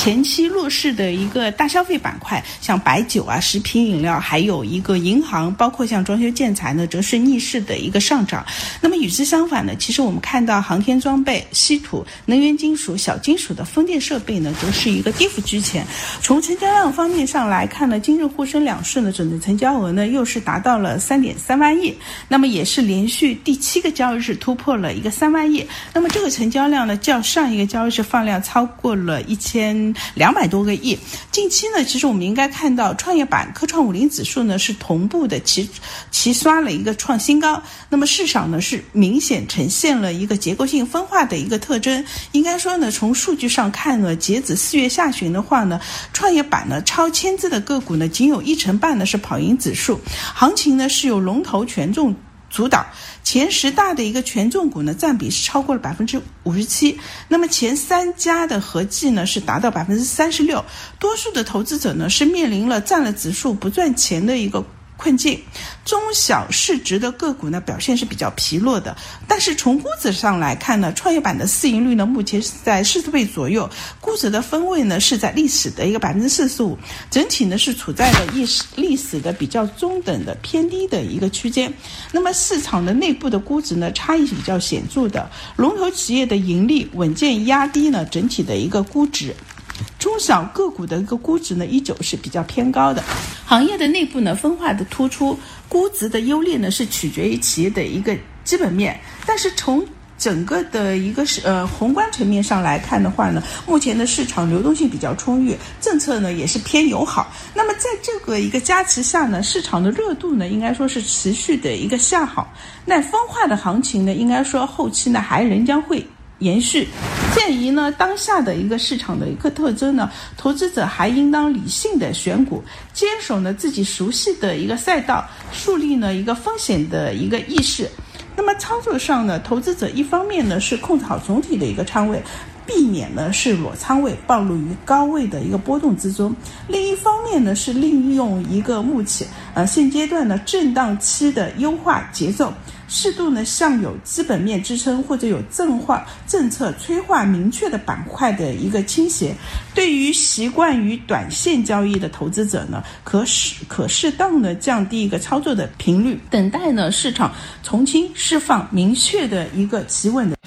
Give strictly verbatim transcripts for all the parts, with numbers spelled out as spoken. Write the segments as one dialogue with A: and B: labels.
A: 前期弱势的一个大消费板块，像白酒啊、食品饮料，还有一个银行，包括像装修建材呢，则是逆势的一个上涨。那么与之相反呢，其实我们看到航天装备、稀土、能源金属、小金属的风电设备呢，则是一个跌幅居前。从成交量方面上来看呢，今日沪深两市呢，整体成交额呢又是达到了三点三万亿，那么也是连续第七个交易日突破了一个三万亿。那么这个成交量呢，较上一个交易日放量超过了一千两百多个亿。近期呢，其实我们应该看到创业板科创五零指数呢是同步的齐齐刷了一个创新高。那么市场呢是明显呈现了一个结构性分化的一个特征。应该说呢，从数据上看呢，截止四月下旬的话呢，创业板呢超千只的个股呢，仅有一成半呢是跑赢指数。行情呢是由龙头权重主导，前十大的一个权重股呢占比是超过了百分之五十七，那么前三家的合计呢是达到百分之三十六。多数的投资者呢是面临了占了指数不赚钱的一个困境。中小市值的个股呢表现是比较疲弱的，但是从估值上来看呢，创业板的市盈率呢目前是在四十倍左右，估值的分位呢是在历史的一个百分之四十五，整体呢是处在了历史历史的比较中等的偏低的一个区间。那么市场的内部的估值呢差异是比较显著的，龙头企业的盈利稳健压低呢整体的一个估值。中小个股的一个估值呢依旧是比较偏高的，行业的内部呢分化的突出，估值的优劣呢是取决于企业的一个基本面，但是从整个的一个呃宏观层面上来看的话呢，目前的市场流动性比较充裕，政策呢也是偏友好。那么在这个一个加持下呢，市场的热度呢应该说是持续的一个向好。那分化的行情呢，应该说后期呢还仍将会延续。鉴于呢当下的一个市场的一个特征呢，投资者还应当理性的选股，坚守呢自己熟悉的一个赛道，树立呢一个风险的一个意识。那么操作上呢，投资者一方面呢是控制好总体的一个仓位，避免呢是裸仓位暴露于高位的一个波动之中，另一方面呢是利用一个目前呃现阶段呢震荡期的优化节奏，适度呢向有基本面支撑或者有政化政策催化明确的板块的一个倾斜。对于习惯于短线交易的投资者呢，可适可适当的降低一个操作的频率，等待呢市场重新释放明确的一个企稳的。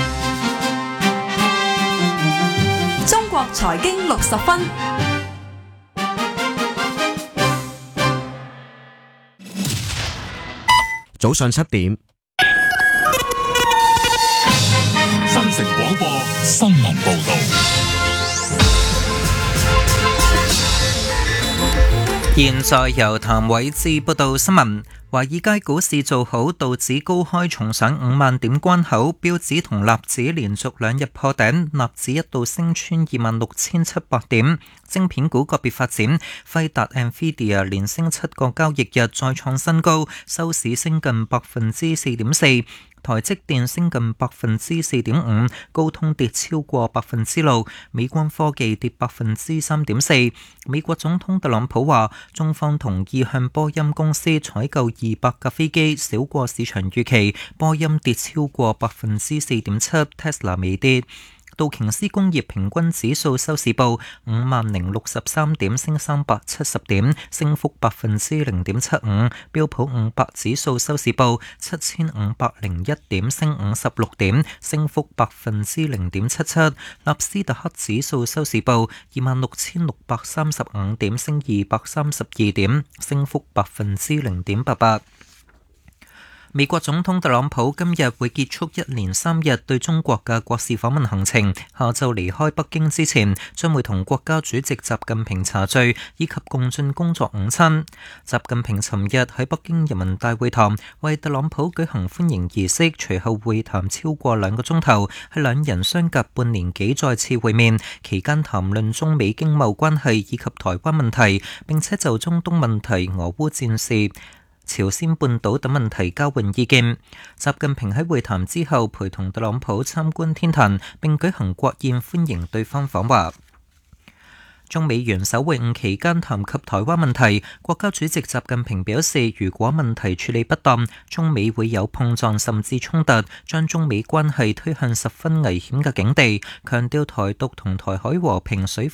B: 中國財經六十分，
C: 早上七點，
D: 新城廣播新聞報導。
E: 現在由譚偉智報道新聞。華爾街股市做好，道指高開重上五萬點關口，標指同納指連續兩日破頂，納指一度升穿二萬六千七百點。晶片股個別發展，輝達 Nvidia 連升七個交易日再創新高，收市升近百分之四點四。台積電升近百分之四點五，高通跌超過百分之六，美光科技跌百分之三點四。美國總統特朗普話，中方同意向波音公司採購二百架飛機，少過市場預期。波音跌超過百分之四點七 ，Tesla 微跌。道瓊斯工業平均指數收市報五萬零六十三點，升三百七十點，升幅百分之零點七五。標普五百指數收市報七千五百零一點，升五十六點，升幅百分之零點七七。納斯達克指數收市報二萬六千六百三十五點，升二百三十二點，升幅百分之零點八八。美國總統特朗普今日會結束一連三日對中國嘅國事訪問行程，下晝離開北京之前，將會同國家主席習近平茶聚，以及共進工作午餐。習近平尋日喺北京人民大會堂為特朗普舉行歡迎儀式，隨後會談超過兩個鐘頭，係兩人相隔半年幾再次會面，期間談論中美經貿關係以及台灣問題，並且就中東問題、俄烏戰事、朝鮮半島等問題交換意見。習近平喺會談之後陪同特朗普參觀天壇，並舉行國宴歡迎對方訪華。中美元首會晤期間談及台灣問題，國家主席習近平表示，如果問題處理不當，中美會有碰撞甚至衝突，將中美關係推向十分危險嘅境地，強調台獨同台海和平水